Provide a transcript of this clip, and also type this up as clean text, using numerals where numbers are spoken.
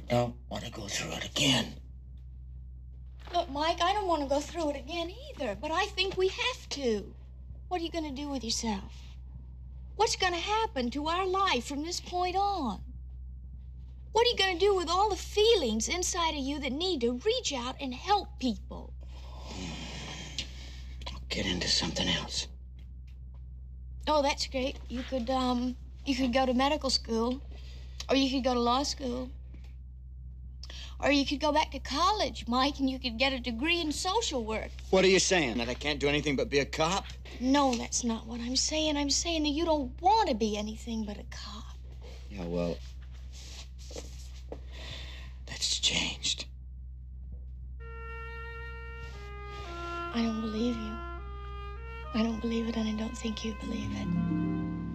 don't want to go through it again. Look, Mike, I don't want to go through it again either, but I think we have to. What are you going to do with yourself? What's going to happen to our life from this point on? What are you going to do with all the feelings inside of you that need to reach out and help people? I'll get into something else. Oh, that's great. You could go to medical school, or you could go to law school, or you could go back to college, Mike, and you could get a degree in social work. What are you saying? That I can't do anything but be a cop? No, that's not what I'm saying. I'm saying that you don't want to be anything but a cop. Yeah, well, that's changed. I don't believe you. I don't believe it, and I don't think you believe it.